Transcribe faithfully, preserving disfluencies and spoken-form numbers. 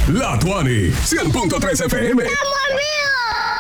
La Tuani, cien punto tres F M. ¡Amor mío!